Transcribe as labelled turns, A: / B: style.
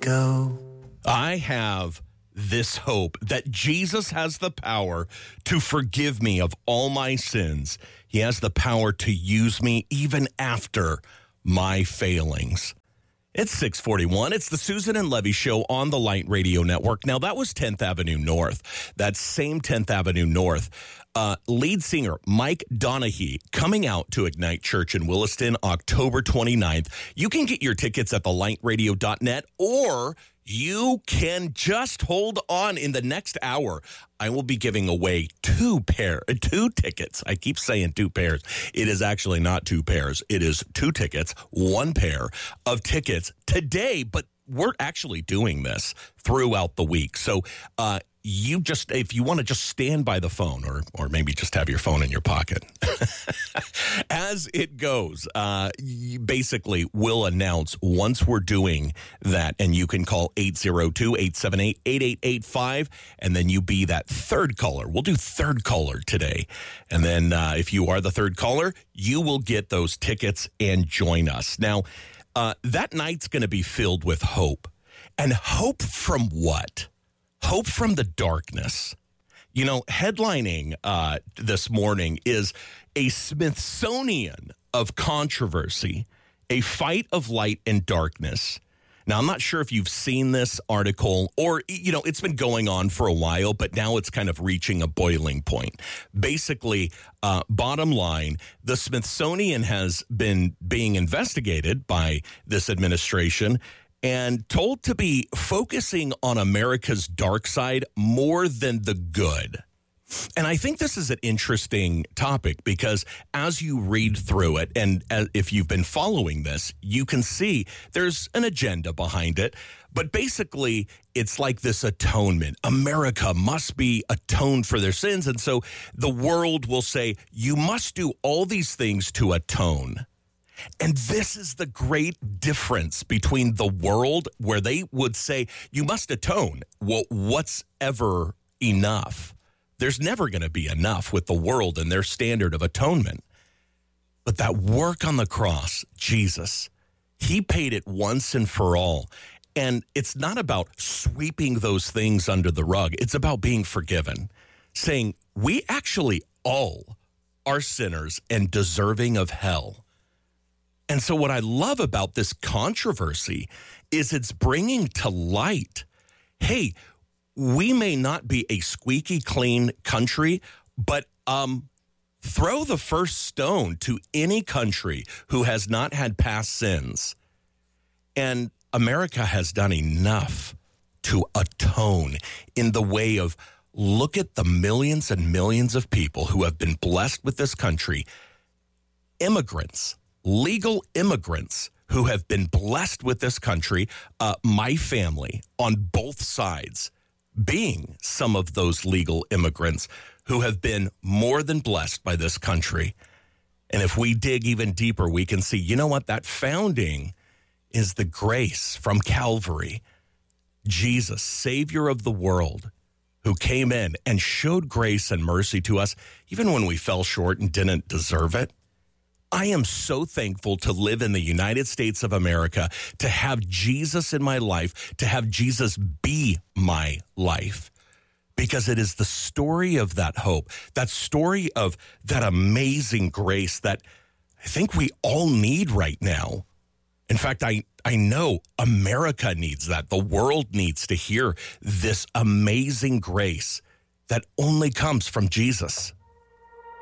A: go.
B: I have this hope that Jesus has the power to forgive me of all my sins. He has the power to use me even after my failings. It's 641. It's the Susan and Levy Show on the Light Radio Network. Now, that was 10th Avenue North. That same 10th Avenue North. Lead singer Mike Donaghy coming out to Ignite Church in Williston October 29th. You can get your tickets at thelightradio.net, or you can just hold on. In the next hour, I will be giving away two tickets. I keep saying two pairs. It is actually not two pairs. It is two tickets, one pair of tickets today, but we're actually doing this throughout the week. So, if you want to just stand by the phone, or maybe just have your phone in your pocket as it goes, basically we'll announce once we're doing that, and you can call 802-878-8885, and then you be that third caller. We'll do third caller today. And then if you are the third caller, you will get those tickets and join us. Now, that night's going to be filled with hope. And hope from what? Hope from the darkness. You know, headlining this morning is a Smithsonian of controversy, a fight of light and darkness. Now, I'm not sure if you've seen this article, or, it's been going on for a while, but now it's kind of reaching a boiling point. Basically, bottom line, the Smithsonian has been being investigated by this administration and told to be focusing on America's dark side more than the good. And I think this is an interesting topic because as you read through it, and if you've been following this, you can see there's an agenda behind it. But basically, it's like this atonement. America must be atoned for their sins. And so the world will say, you must do all these things to atone. And this is the great difference between the world, where they would say, you must atone. Well, what's ever enough? There's never going to be enough with the world and their standard of atonement. But that work on the cross, Jesus, he paid it once and for all. And it's not about sweeping those things under the rug. It's about being forgiven, saying we actually all are sinners and deserving of hell. And so what I love about this controversy is it's bringing to light, hey, we may not be a squeaky clean country, but throw the first stone to any country who has not had past sins. And America has done enough to atone in the way of, look at the millions and millions of people who have been blessed with this country, immigrants, legal immigrants who have been blessed with this country, my family on both sides being some of those legal immigrants who have been more than blessed by this country. And if we dig even deeper, we can see, you know what, that founding is the grace from Calvary. Jesus, Savior of the world, who came in and showed grace and mercy to us, even when we fell short and didn't deserve it. I am so thankful to live in the United States of America, to have Jesus in my life, to have Jesus be my life, because it is the story of that hope, that story of that amazing grace that I think we all need right now. In fact, I know America needs that. The world needs to hear this amazing grace that only comes from Jesus.